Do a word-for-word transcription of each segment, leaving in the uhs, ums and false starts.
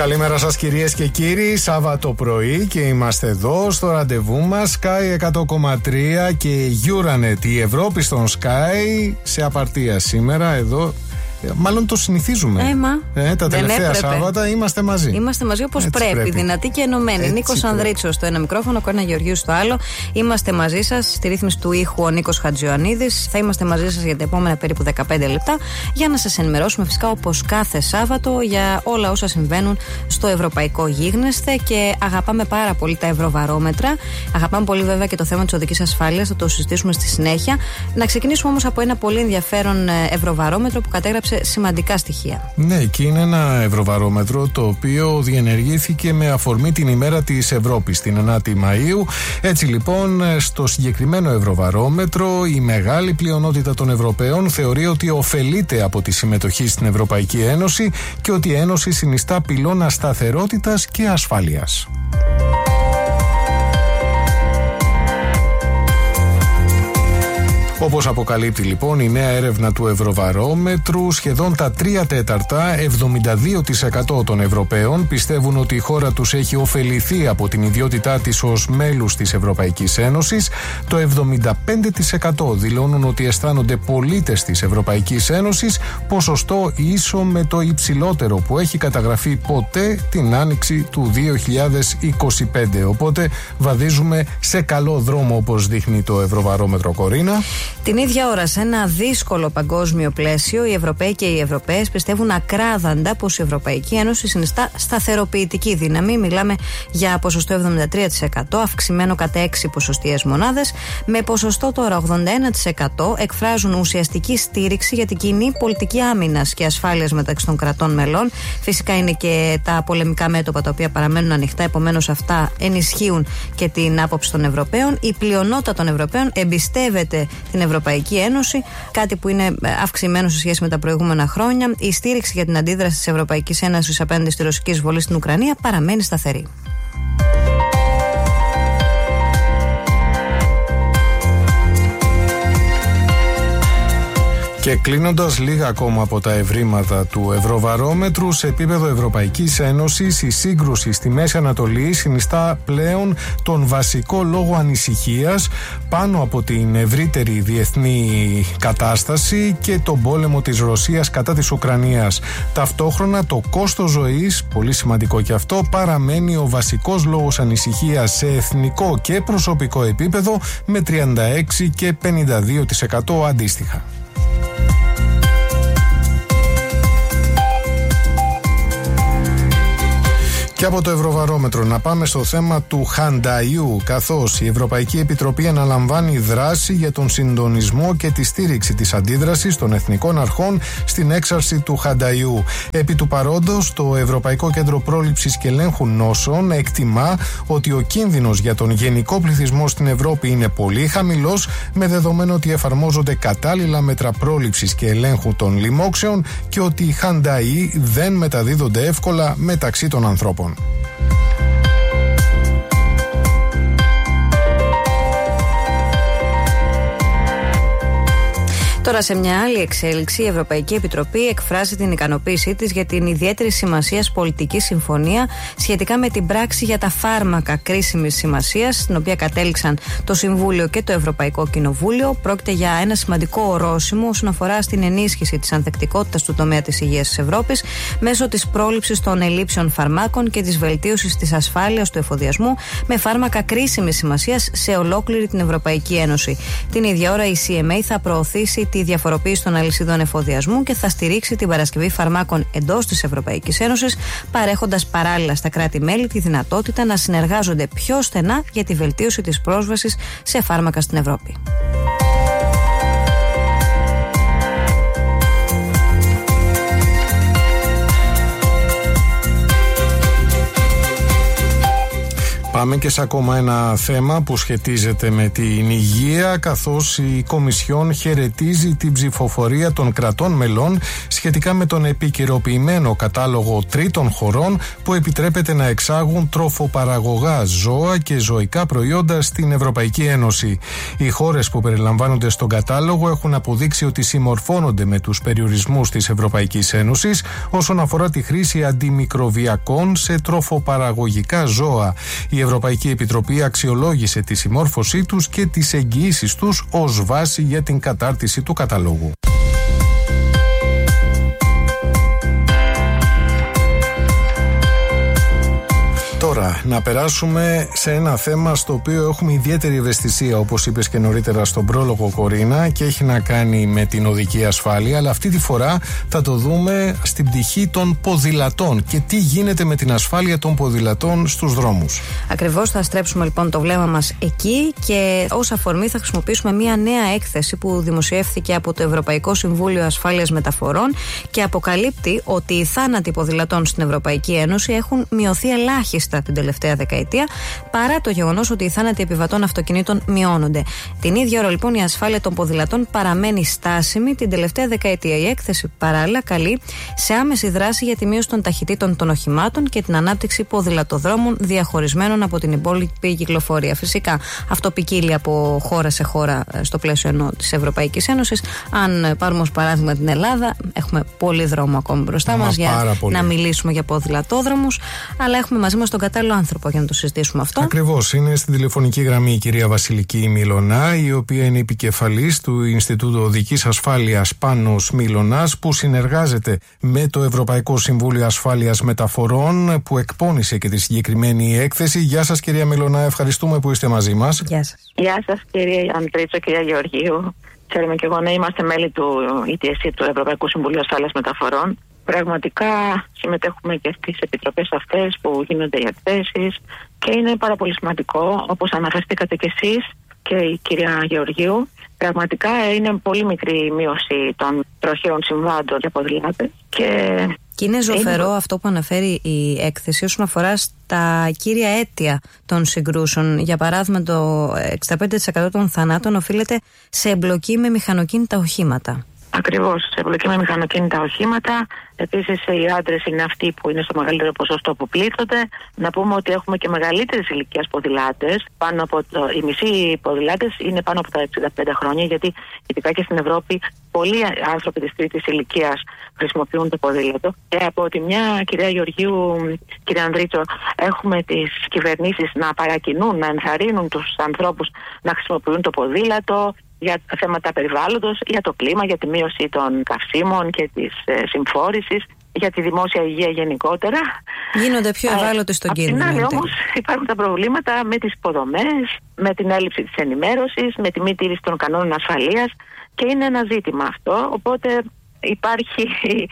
Καλημέρα σας κυρίες και κύριοι, Σάββατο πρωί και είμαστε εδώ στο ραντεβού μας Sky εκατό κόμμα τρία και Euronet, η Ευρώπη στον Sky σε απαρτία σήμερα εδώ. Μάλλον το συνηθίζουμε. Έμα. Ε, τα τελευταία Σάββατα είμαστε μαζί. Είμαστε μαζί όπως πρέπει, πρέπει, δυνατοί και ενωμένοι. Νίκος Ανδρίτσος στο ένα μικρόφωνο, Κόρνα Γεωργίου στο άλλο. Είμαστε μαζί σας στη ρύθμιση του ήχου ο Νίκος Χατζιωαννίδης. Θα είμαστε μαζί σας για τα επόμενα περίπου δεκαπέντε λεπτά για να σας ενημερώσουμε φυσικά όπως κάθε Σάββατο για όλα όσα συμβαίνουν στο ευρωπαϊκό γίγνεσθε και αγαπάμε πάρα πολύ τα ευρωβαρόμετρα. Αγαπάμε πολύ βέβαια και το θέμα της οδικής ασφάλειας, θα το συζητήσουμε στη συνέχεια. Να ξεκινήσουμε όμως από ένα πολύ ενδιαφέρον ευρωβαρόμετρο που κατέγραψε σημαντικά στοιχεία. Ναι, και είναι ένα ευρωβαρόμετρο το οποίο διενεργήθηκε με αφορμή την ημέρα της Ευρώπης, την ενάτη Μαΐου. Έτσι λοιπόν, στο συγκεκριμένο ευρωβαρόμετρο, η μεγάλη πλειονότητα των Ευρωπαίων θεωρεί ότι ωφελείται από τη συμμετοχή στην Ευρωπαϊκή Ένωση και ότι η Ένωση συνιστά πυλώνα σταθερότητας και ασφάλειας. Όπως αποκαλύπτει λοιπόν η νέα έρευνα του Ευρωβαρόμετρου, σχεδόν τα τρία τέταρτα, εβδομήντα δύο τοις εκατό των Ευρωπαίων πιστεύουν ότι η χώρα τους έχει ωφεληθεί από την ιδιότητά της ως μέλους της Ευρωπαϊκής Ένωσης. Το εβδομήντα πέντε τοις εκατό δηλώνουν ότι αισθάνονται πολίτες της Ευρωπαϊκής Ένωσης, ποσοστό ίσο με το υψηλότερο που έχει καταγραφεί ποτέ την άνοιξη του δύο χιλιάδες είκοσι πέντε. Οπότε βαδίζουμε σε καλό δρόμο, όπως δείχνει το Ευρωβαρόμετρο, Κορίνα. Την ίδια ώρα, σε ένα δύσκολο παγκόσμιο πλαίσιο, οι Ευρωπαίοι και οι Ευρωπαίες πιστεύουν ακράδαντα πως η Ευρωπαϊκή Ένωση συνιστά σταθεροποιητική δύναμη. Μιλάμε για ποσοστό εβδομήντα τρία τοις εκατό, αυξημένο κατά έξι ποσοστιαίες μονάδες. Με ποσοστό τώρα ογδόντα ένα τοις εκατό εκφράζουν ουσιαστική στήριξη για την κοινή πολιτική άμυνας και ασφάλειας μεταξύ των κρατών μελών. Φυσικά είναι και τα πολεμικά μέτωπα τα οποία παραμένουν ανοιχτά, επομένως αυτά ενισχύουν και την άποψη των Ευρωπαίων. Η πλειονότητα των Ευρωπαίων εμπιστεύεται την Ευρωπαϊκή Ένωση, κάτι που είναι αυξημένο σε σχέση με τα προηγούμενα χρόνια. Η στήριξη για την αντίδραση της Ευρωπαϊκής Ένωσης απέναντι στη ρωσική εισβολή στην Ουκρανία παραμένει σταθερή. Και κλείνοντας λίγα ακόμα από τα ευρήματα του Ευρωβαρόμετρου, σε επίπεδο Ευρωπαϊκής Ένωσης, η σύγκρουση στη Μέση Ανατολή συνιστά πλέον τον βασικό λόγο ανησυχίας πάνω από την ευρύτερη διεθνή κατάσταση και τον πόλεμο της Ρωσίας κατά της Ουκρανίας. Ταυτόχρονα το κόστος ζωής, πολύ σημαντικό και αυτό, παραμένει ο βασικός λόγος ανησυχίας σε εθνικό και προσωπικό επίπεδο, με τριάντα έξι και πενήντα δύο τοις εκατό αντίστοιχα. Και από το Ευρωβαρόμετρο να πάμε στο θέμα του Χανταϊού, καθώς η Ευρωπαϊκή Επιτροπή αναλαμβάνει δράση για τον συντονισμό και τη στήριξη της αντίδρασης των εθνικών αρχών στην έξαρση του Χανταϊού. Επί του παρόντος, το Ευρωπαϊκό Κέντρο Πρόληψης και Ελέγχου Νόσων εκτιμά ότι ο κίνδυνος για τον γενικό πληθυσμό στην Ευρώπη είναι πολύ χαμηλός, με δεδομένο ότι εφαρμόζονται κατάλληλα μέτρα πρόληψης και ελέγχου των λοιμόξεων και ότι οι Χανταϊοί δεν μεταδίδονται εύκολα μεταξύ των ανθρώπων. Τώρα, σε μια άλλη εξέλιξη, η Ευρωπαϊκή Επιτροπή εκφράζει την ικανοποίησή της για την ιδιαίτερη σημασία πολιτική συμφωνία σχετικά με την πράξη για τα φάρμακα κρίσιμης σημασίας, στην οποία κατέληξαν το Συμβούλιο και το Ευρωπαϊκό Κοινοβούλιο. Πρόκειται για ένα σημαντικό ορόσημο όσον αφορά στην ενίσχυση της ανθεκτικότητας του τομέα της υγείας της Ευρώπης μέσω της πρόληψης των ελλείψεων φαρμάκων και της βελτίωσης της ασφάλειας του εφοδιασμού με φάρμακα κρίσιμης σημασίας σε ολόκληρη την Ευρωπαϊκή Ένωση. Την ίδια ώρα, η σι εμ έι θα προωθήσει τη διαφοροποίηση των αλυσίδων εφοδιασμού και θα στηρίξει την παρασκευή φαρμάκων εντός της Ευρωπαϊκής Ένωσης, παρέχοντας παράλληλα στα κράτη-μέλη τη δυνατότητα να συνεργάζονται πιο στενά για τη βελτίωση της πρόσβασης σε φάρμακα στην Ευρώπη. Πάμε και σε ακόμα ένα θέμα που σχετίζεται με την υγεία, καθώς η Κομισιόν χαιρετίζει την ψηφοφορία των κρατών μελών σχετικά με τον επικαιροποιημένο κατάλογο τρίτων χωρών που επιτρέπεται να εξάγουν τροφοπαραγωγά ζώα και ζωικά προϊόντα στην Ευρωπαϊκή Ένωση. Οι χώρες που περιλαμβάνονται στον κατάλογο έχουν αποδείξει ότι συμμορφώνονται με τους περιορισμούς της Ευρωπαϊκής Ένωσης όσον αφορά τη χρήση αντιμικροβιακών σε τροφοπαραγωγικά ζώα. Η Ευρωπαϊκή Επιτροπή αξιολόγησε τη συμμόρφωσή τους και τις εγγυήσεις τους ως βάση για την κατάρτιση του καταλόγου. Τώρα, να περάσουμε σε ένα θέμα στο οποίο έχουμε ιδιαίτερη ευαισθησία, όπως είπες και νωρίτερα στον πρόλογο, Κορίνα, και έχει να κάνει με την οδική ασφάλεια, αλλά αυτή τη φορά θα το δούμε στην πτυχή των ποδηλατών και τι γίνεται με την ασφάλεια των ποδηλατών στους δρόμους. Ακριβώς, θα στρέψουμε λοιπόν το βλέμμα μας εκεί και ως αφορμή θα χρησιμοποιήσουμε μια νέα έκθεση που δημοσιεύθηκε από το Ευρωπαϊκό Συμβούλιο Ασφάλειας Μεταφορών και αποκαλύπτει ότι οι θάνατοι ποδηλατών στην Ευρωπαϊκή Ένωση έχουν μειωθεί ελάχιστα την τελευταία δεκαετία, παρά το γεγονός ότι οι θάνατοι επιβατών αυτοκινήτων μειώνονται. Την ίδια ώρα λοιπόν η ασφάλεια των ποδηλατών παραμένει στάσιμη την τελευταία δεκαετία. Η έκθεση παράλληλα καλεί σε άμεση δράση για τη μείωση των ταχυτήτων των οχημάτων και την ανάπτυξη ποδηλατοδρόμων διαχωρισμένων από την υπόλοιπη κυκλοφορία. Φυσικά αυτό ποικίλει από χώρα σε χώρα στο πλαίσιο ενώ της Ευρωπαϊκής Ένωσης. Αν πάρουμε ως παράδειγμα την Ελλάδα, έχουμε πολύ δρόμο ακόμη μπροστά μας για πολύ. να μιλήσουμε για ποδηλατόδρομους, αλλά έχουμε μαζί μας τον κατάλληλο άνθρωπο για να το συζητήσουμε αυτό. Ακριβώς. Είναι στην τηλεφωνική γραμμή η κυρία Βασιλική Μιλωνά, η οποία είναι επικεφαλής του Ινστιτούτου Οδικής Ασφάλειας Πάνος Μιλωνάς, που συνεργάζεται με το Ευρωπαϊκό Συμβούλιο Ασφάλειας Μεταφορών, που εκπώνησε και τη συγκεκριμένη έκθεση. Γεια σας, κυρία Μιλωνά, ευχαριστούμε που είστε μαζί μας. Γεια σας. Γεια σας, κύριε Ανδρίτσο, κυρία Γεωργίου. Ξέρουμε και εγώ να είμαστε μέλη του ι τι ες σι, του Ευρωπαϊκού Συμβουλίου Ασφάλειας Μεταφορών. Πραγματικά συμμετέχουμε και στις επιτροπές αυτές που γίνονται οι εκθέσεις και είναι πάρα πολύ σημαντικό, όπως αναφερθήκατε κι εσείς και η κυρία Γεωργίου. Πραγματικά είναι πολύ μικρή η μείωση των τροχαίων συμβάντων για ποδηλάτες. Και, και είναι ζωφερό είναι... αυτό που αναφέρει η έκθεση όσον αφορά στα κύρια αίτια των συγκρούσεων. Για παράδειγμα, το εξήντα πέντε τοις εκατό των θανάτων οφείλεται σε εμπλοκή με μηχανοκίνητα οχήματα. Ακριβώς, σε εμπλοκή με μηχανοκίνητα οχήματα. Επίσης, οι άντρες είναι αυτοί που είναι στο μεγαλύτερο ποσοστό που πλήττονται. Να πούμε ότι έχουμε και μεγαλύτερης ηλικίας ποδηλάτες. Πάνω από το, οι μισοί ποδηλάτες είναι πάνω από τα εξήντα πέντε χρόνια, γιατί ειδικά και στην Ευρώπη πολλοί άνθρωποι της τρίτης ηλικίας χρησιμοποιούν το ποδήλατο. Και από τη μια, κυρία Γεωργίου, κύριε Ανδρίτσο, έχουμε τις κυβερνήσεις να παρακινούν, να ενθαρρύνουν τους ανθρώπους να χρησιμοποιούν το ποδήλατο για θέματα περιβάλλοντος, για το κλίμα, για τη μείωση των καυσίμων και της ε, συμφόρησης, για τη δημόσια υγεία γενικότερα. Γίνονται πιο ευάλωτοι στον κίνδυνο. Απ' την άλλη όμως υπάρχουν τα προβλήματα με τις υποδομές, με την έλλειψη της ενημέρωσης, με τη μη τήρηση των κανόνων ασφαλείας και είναι ένα ζήτημα αυτό, οπότε υπάρχει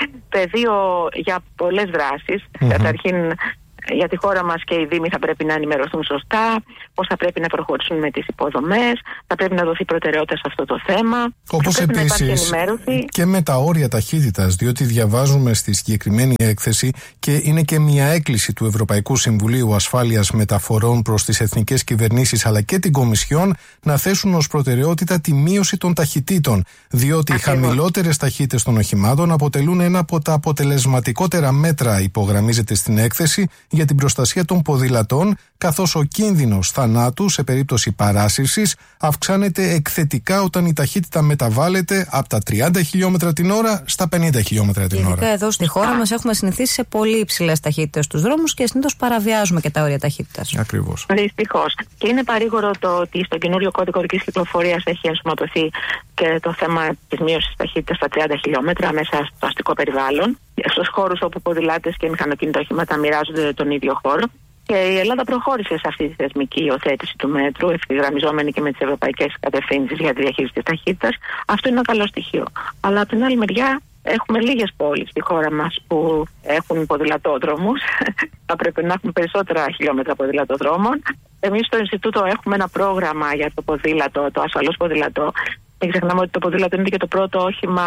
πεδίο για πολλές δράσεις. Mm-hmm. Καταρχήν, για τη χώρα μας και οι Δήμοι θα πρέπει να ενημερωθούν σωστά, πώς θα πρέπει να προχωρήσουν με τις υποδομές, θα πρέπει να δοθεί προτεραιότητα σε αυτό το θέμα. Όπως επίσης και με τα όρια ταχύτητας, διότι διαβάζουμε στη συγκεκριμένη έκθεση και είναι και μια έκκληση του Ευρωπαϊκού Συμβουλίου Ασφάλειας Μεταφορών προς τις εθνικές κυβερνήσεις αλλά και την Κομισιόν να θέσουν ως προτεραιότητα τη μείωση των ταχυτήτων, διότι Ακριβώς. οι χαμηλότερες ταχύτητες των οχημάτων αποτελούν ένα από τα αποτελεσματικότερα μέτρα, υπογραμμίζεται στην έκθεση, για την προστασία των ποδηλατών, καθώς ο κίνδυνος θανάτου σε περίπτωση παράσυρσης αυξάνεται εκθετικά όταν η ταχύτητα μεταβάλλεται από τα τριάντα χιλιόμετρα την ώρα στα πενήντα χιλιόμετρα την ώρα. Ειδικά εδώ στη χώρα μας έχουμε συνηθίσει σε πολύ υψηλές ταχύτητες στους δρόμους και συνήθως παραβιάζουμε και τα όρια ταχύτητας. Ακριβώς. Δυστυχώς. Και είναι παρήγορο το ότι στο καινούριο κώδικο οδικής κυκλοφορίας έχει ενσωματωθεί και το θέμα της μείωσης ταχύτητας στα τριάντα χιλιόμετρα μέσα στο αστικό περιβάλλον, στους χώρους όπου ποδηλάτες και μηχανοκίνητα οχήματα μοιράζονται τον ίδιο χώρο. Και η Ελλάδα προχώρησε σε αυτή τη θεσμική υιοθέτηση του μέτρου, ευθυγραμμιζόμενη και με τις ευρωπαϊκές κατευθύνσεις για τη διαχείριση της ταχύτητας. Αυτό είναι ένα καλό στοιχείο. Αλλά από την άλλη μεριά, έχουμε λίγες πόλεις στη χώρα μας που έχουν ποδηλατόδρομους. Θα πρέπει να έχουμε περισσότερα χιλιόμετρα ποδηλατοδρόμων. Εμείς στο Ινστιτούτο έχουμε ένα πρόγραμμα για το ποδήλατο, το ασφαλώς ποδήλατο. Μην ξεχνάμε ότι το ποδήλατο είναι και το πρώτο όχημα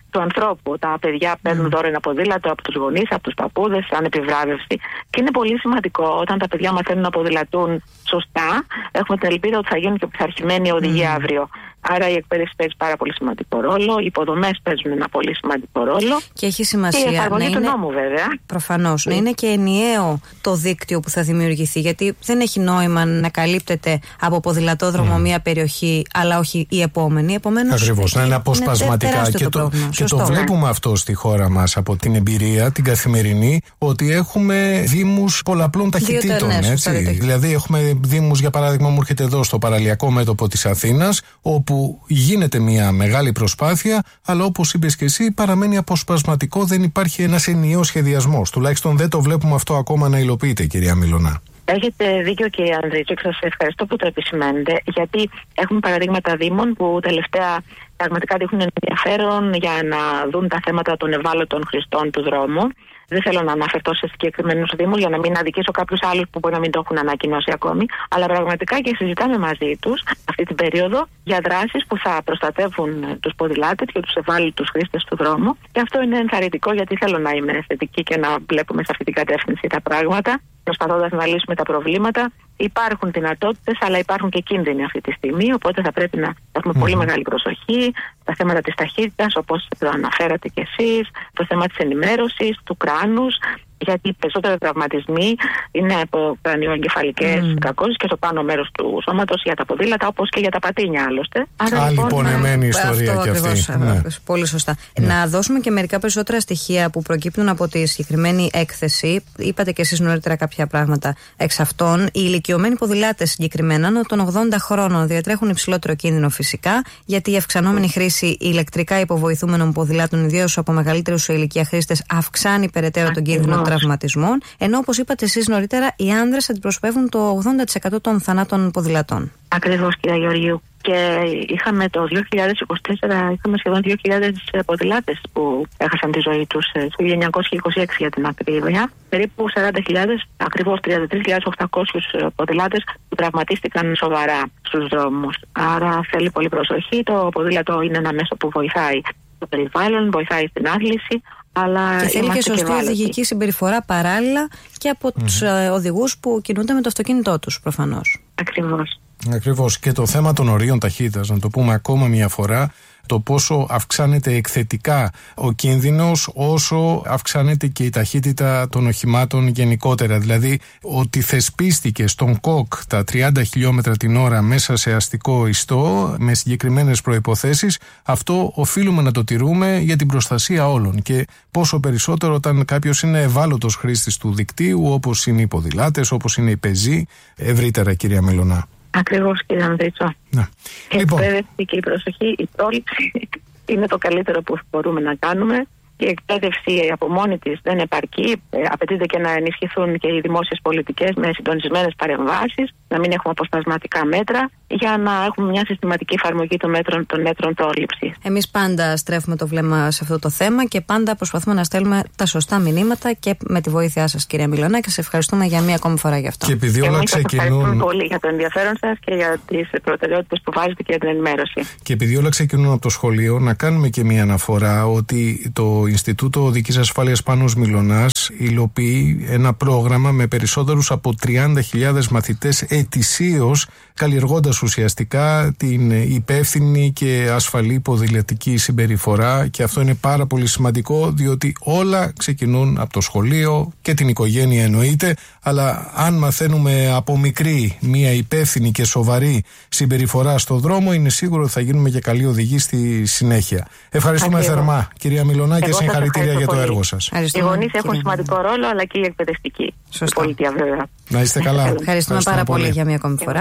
του ανθρώπου. Τα παιδιά παίρνουν mm. δώρο ένα ποδήλατο από τους γονείς, από τους παππούδες, σαν επιβράβευση. Και είναι πολύ σημαντικό όταν τα παιδιά μαθαίνουν να ποδηλατούν σωστά. Έχουμε την ελπίδα ότι θα γίνουν και πειθαρχημένοι οδηγοί mm. αύριο. Άρα η εκπαίδευση παίζει πάρα πολύ σημαντικό ρόλο. Οι υποδομές παίζουν ένα πολύ σημαντικό ρόλο. Και έχει σημασία. Και η εφαρμογή να του είναι... νόμου, βέβαια. Προφανώς. Mm. Να είναι και ενιαίο το δίκτυο που θα δημιουργηθεί. Γιατί δεν έχει νόημα να καλύπτεται από ποδηλατόδρομο mm. μία περιοχή, αλλά όχι η επόμενη. Επομένως. Ακριβώς. Να είναι αποσπασματικά. Είναι και το, το, και το βλέπουμε ναι. αυτό στη χώρα μας από την εμπειρία, την καθημερινή, ότι έχουμε δήμους πολλαπλών ταχυτήτων. Έτσι. Δηλαδή, έχουμε δήμους, για παράδειγμα, μου έρχεται εδώ στο παραλιακό μέτωπο της Αθήνας, όπου γίνεται μια μεγάλη προσπάθεια, αλλά όπως είπες και εσύ, παραμένει αποσπασματικό, δεν υπάρχει ένας ενιαίος σχεδιασμός. Τουλάχιστον δεν το βλέπουμε αυτό ακόμα να υλοποιείται, κυρία Μιλωνά. Έχετε δίκιο, κύριε Ανδρίτσο, και σας ευχαριστώ που το επισημαίνετε, γιατί έχουμε παραδείγματα δήμων που τελευταία πραγματικά δείχνουν ενδιαφέρον για να δουν τα θέματα των ευάλωτων χρηστών του δρόμου. Δεν θέλω να αναφερθώ σε συγκεκριμένους δήμους για να μην αδικήσω κάποιους άλλους που μπορεί να μην το έχουν ανακοινώσει ακόμη, αλλά πραγματικά και συζητάμε μαζί τους αυτή την περίοδο για δράσεις που θα προστατεύουν τους ποδηλάτες και τους ευάλωτους χρήστες του δρόμου. Και αυτό είναι ενθαρρυντικό, γιατί θέλω να είμαι θετική και να βλέπουμε σε αυτή την κατεύθυνση τα πράγματα, προσπαθώντας να λύσουμε τα προβλήματα. Υπάρχουν δυνατότητες, αλλά υπάρχουν και κίνδυνοι αυτή τη στιγμή, οπότε θα πρέπει να έχουμε mm. πολύ μεγάλη προσοχή. Τα θέματα της ταχύτητας, όπως το αναφέρατε κι εσείς, το θέμα της ενημέρωσης, του κράνους, γιατί οι περισσότεροι τραυματισμοί είναι από κρανιοεγκεφαλικές mm. κακώσεις και στο πάνω μέρος του σώματος για τα ποδήλατα, όπως και για τα πατίνια άλλωστε. Άρα, άλλη λοιπόν, πονεμένη ιστορία αυτό κι αυτή. Ακριβώς, ναι. Πολύ σωστά. Ναι. Να δώσουμε και μερικά περισσότερα στοιχεία που προκύπτουν από τη συγκεκριμένη έκθεση. Είπατε και εσείς νωρίτερα κάποια πράγματα εξ αυτών. Οι ηλικιωμένοι ποδηλάτες συγκεκριμένα των ογδόντα χρόνων διατρέχουν υψηλότερο κίνδυνο φυσικά, γιατί η αυξανόμενη χρήση ηλεκτρικά υποβοηθούμενων ποδηλάτων, ιδίως από μεγαλύτερους σε ηλικία χρήστες, αυξάνει περαιτέρω τον κίνδυνο τραυματισμών. Ενώ, όπως είπατε εσείς νωρίτερα, οι άνδρες αντιπροσωπεύουν το ογδόντα τοις εκατό των θανάτων ποδηλατών. Ακριβώς, κυρία Γεωργίου. Και είχαμε το δύο χιλιάδες είκοσι τέσσερα, είχαμε σχεδόν δύο χιλιάδες ποδηλάτες που έχασαν τη ζωή τους, το χίλια εννιακόσια είκοσι έξι για την ακρίβεια. Περίπου σαράντα χιλιάδες, ακριβώς τριάντα τρεις χιλιάδες οκτακόσιους ποδηλάτες που τραυματίστηκαν σοβαρά στους δρόμους. Άρα θέλει πολύ προσοχή. Το ποδήλατο είναι ένα μέσο που βοηθάει το περιβάλλον, βοηθάει στην άθληση. Αλλά και θέλει και σωστή οδηγική συμπεριφορά παράλληλα και από mm-hmm. τους οδηγούς που κινούνται με το αυτοκίνητό τους, προφανώς. Ακριβώς. Ακριβώς. Και το θέμα των ορίων ταχύτητας, να το πούμε ακόμα μια φορά, το πόσο αυξάνεται εκθετικά ο κίνδυνος όσο αυξάνεται και η ταχύτητα των οχημάτων γενικότερα. Δηλαδή ότι θεσπίστηκε στον ΚΟΚ τα τριάντα χιλιόμετρα την ώρα μέσα σε αστικό ιστό με συγκεκριμένες προϋποθέσεις, αυτό οφείλουμε να το τηρούμε για την προστασία όλων. Και πόσο περισσότερο όταν κάποιος είναι ευάλωτος χρήστης του δικτύου, όπως είναι οι ποδηλάτες, όπως είναι οι πεζοί, ευρύτερα, κυρία Μιλωνά. Ακριβώς, κύριε Ανδρίτσο. Ναι. Η λοιπόν. εκπαίδευση και η προσοχή, η πρόληψη είναι το καλύτερο που μπορούμε να κάνουμε. Η εκπαίδευση από μόνη της δεν επαρκεί. Ε, απαιτείται και να ενισχυθούν και οι δημόσιες πολιτικές με συντονισμένες παρεμβάσεις, να μην έχουμε αποσπασματικά μέτρα, για να έχουμε μια συστηματική εφαρμογή των μέτρων, των μέτρων πρόληψης. Εμείς πάντα στρέφουμε το βλέμμα σε αυτό το θέμα και πάντα προσπαθούμε να στέλνουμε τα σωστά μηνύματα και με τη βοήθειά σας, κυρία Μιλωνά, και σε ευχαριστούμε για μία ακόμη φορά γι' αυτό. Και επειδή όλα ξεκινούν. Ευχαριστούμε πολύ για το ενδιαφέρον σας και για τις προτεραιότητες που βάζετε και για την ενημέρωση. Και επειδή όλα ξεκινούν από το σχολείο, να κάνουμε και μία αναφορά ότι το Ινστιτούτο Οδικής Ασφάλειας Πάνος Μιλωνάς υλοποιεί ένα πρόγραμμα με περισσότερους από τριάντα χιλιάδες μαθητές ετησίως, καλλιεργώντας ουσιαστικά την υπεύθυνη και ασφαλή ποδηλατική συμπεριφορά, και αυτό είναι πάρα πολύ σημαντικό, διότι όλα ξεκινούν από το σχολείο και την οικογένεια εννοείται, αλλά αν μαθαίνουμε από μικρή μια υπεύθυνη και σοβαρή συμπεριφορά στο δρόμο, είναι σίγουρο ότι θα γίνουμε και καλοί οδηγοί στη συνέχεια. Ευχαριστούμε Ακριβώς. θερμά, κυρία Μιλωνά, και συγχαρητήρια για το πολύ. έργο σας. Οι γονείς έχουν σημαντικό ρόλο, αλλά και οι εκπαιδευτικοί. Σωστά. Η πολιτεία, βέβαια. Να είστε καλά. Ευχαριστούμε, Ευχαριστούμε πάρα πολύ. πολύ για μια ακόμη φορά.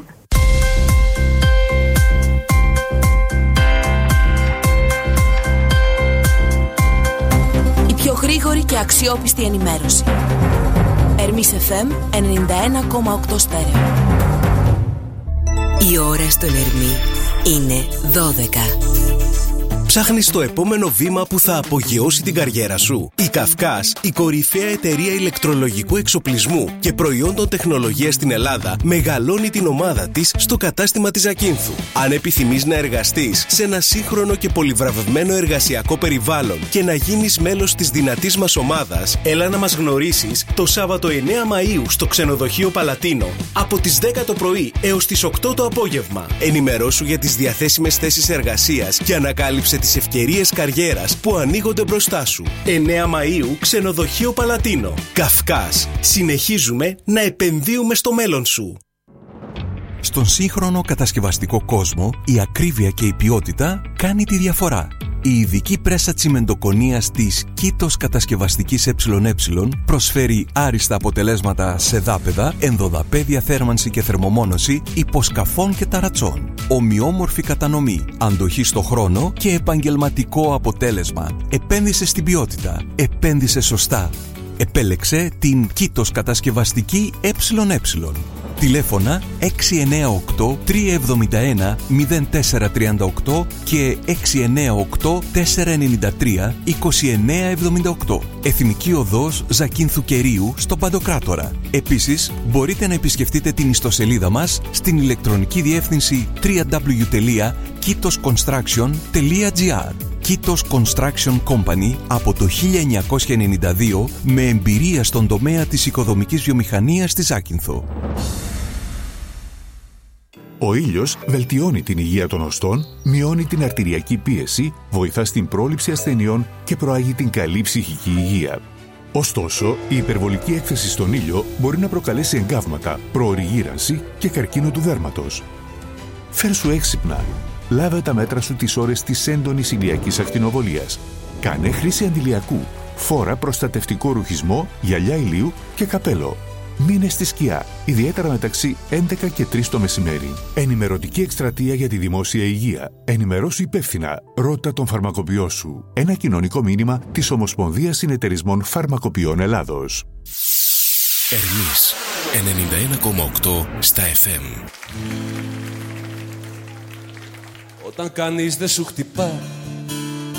Η πιο γρήγορη και αξιόπιστη ενημέρωση. Ερμής εφ εμ ενενήντα ένα κόμμα οκτώ Στέρεο. Η ώρα στον Ερμή είναι δώδεκα. Ψάχνεις το επόμενο βήμα που θα απογειώσει την καριέρα σου? Η Καυκάς, η κορυφαία εταιρεία ηλεκτρολογικού εξοπλισμού και προϊόντων τεχνολογίας στην Ελλάδα, μεγαλώνει την ομάδα της στο κατάστημα της Ζακίνθου. Αν επιθυμείς να εργαστείς σε ένα σύγχρονο και πολυβραβευμένο εργασιακό περιβάλλον και να γίνεις μέλος της δυνατής μας ομάδας, έλα να μας γνωρίσεις το Σάββατο εννέα Μαΐου στο ξενοδοχείο Παλατίνο από τις δέκα το πρωί έως τις οκτώ το απόγευμα. Ενημερώσου για τις διαθέσιμες θέσεις εργασίας και ανακάλυψε τις ευκαιρίες καριέρας που ανοίγονται μπροστά σου. εννέα Μαΐου, ξενοδοχείο Παλατίνο. Καυκάς. Συνεχίζουμε να επενδύουμε στο μέλλον σου. Στον σύγχρονο κατασκευαστικό κόσμο, η ακρίβεια και η ποιότητα κάνει τη διαφορά. Η ειδική πρέσα τσιμεντοκονίας της Κήτος Κατασκευαστικής ΕΕ προσφέρει άριστα αποτελέσματα σε δάπεδα, ενδοδαπέδια θέρμανση και θερμομόνωση, υποσκαφών και ταρατσών. Ομοιόμορφη κατανομή, αντοχή στο χρόνο και επαγγελματικό αποτέλεσμα. Επένδυσε στην ποιότητα. Επένδυσε σωστά. Επέλεξε την Κήτος Κατασκευαστική ΕΕ. Τηλέφωνα έξι εννέα οκτώ τρία εβδομήντα ένα μηδέν τέσσερα τριάντα οκτώ και έξι εννέα οκτώ τέσσερα εννιά τρία είκοσι εννέα εβδομήντα οκτώ. Εθνική Οδός Ζακίνθου Κερίου στο Παντοκράτορα. Επίσης, μπορείτε να επισκεφτείτε την ιστοσελίδα μας στην ηλεκτρονική διεύθυνση double-u double-u double-u τελεία κήτος κονστράκσιον τελεία τζι άρ. Κήτος Construction Company από το χίλια εννιακόσια ενενήντα δύο με εμπειρία στον τομέα της οικοδομικής βιομηχανίας στη Ζάκυνθο. Ο ήλιος βελτιώνει την υγεία των οστών, μειώνει την αρτηριακή πίεση, βοηθά στην πρόληψη ασθενειών και προάγει την καλή ψυχική υγεία. Ωστόσο, η υπερβολική έκθεση στον ήλιο μπορεί να προκαλέσει εγκάβματα, προωρή γύρανση και καρκίνο του δέρματος. Φέρσου έξυπνα. Λάβε τα μέτρα σου τις ώρες της έντονης ηλιακής ακτινοβολίας. Κάνε χρήση αντιλιακού. Φόρα προστατευτικό ρουχισμό, γυαλιά ηλίου και καπέλο. Μείνε στη σκιά, ιδιαίτερα μεταξύ έντεκα και τρεις το μεσημέρι. Ενημερωτική εκστρατεία για τη δημόσια υγεία. Ενημερώσου υπεύθυνα. Ρώτα τον φαρμακοποιό σου. Ένα κοινωνικό μήνυμα της Ομοσπονδίας Συνεταιρισμών Φαρμακοποιών Ελλάδος. Ερμής ενενήντα ένα κόμμα οκτώ στα εφ εμ. Όταν κανείς δεν σου χτυπά